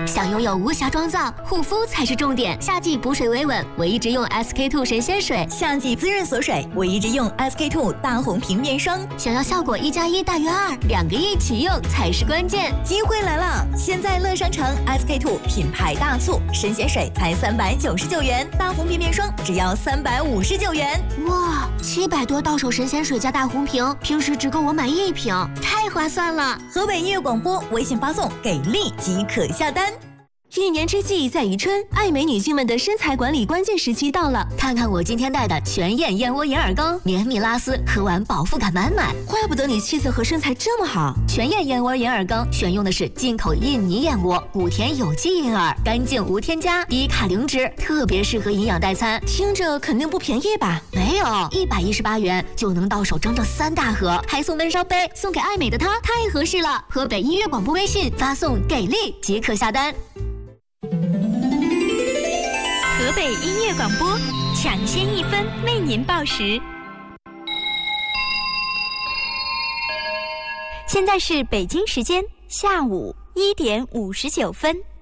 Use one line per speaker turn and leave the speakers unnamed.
想拥有无瑕妆造，护肤才是重点。夏季补水维稳，我一直用 SK-II 神仙水；
夏季滋润锁水，我一直用 SK-II 大红瓶面霜。
想要效果1+1大于2，2个一起用才是关键。
机会来了！现在乐商城 SK-II 品牌大促，神仙水才399元，大红瓶面霜只要359元。
哇，700多到手神仙水加大红瓶，平时只够我买1瓶，太划算了！
河北音乐广播微信发送“给力”即可下单。
一年之计在于春，爱美女性们的身材管理关键时期到了。
看看我今天带的全燕燕窝银耳羹，绵密拉丝，喝完饱腹感满满。
怪不得你气色和身材这么好。
全燕燕窝银耳羹选用的是进口印尼燕窝，谷田有机银耳，干净无添加，低卡零脂，特别适合营养代餐。
听着肯定不便宜吧？
没有，118元就能到手整整3大盒，还送温烧杯，送给爱美的她太合适了。河北音乐广播微信发送“给力”即可下单。
河北音乐广播，抢先1分为您报时。现在是北京时间下午1点59分。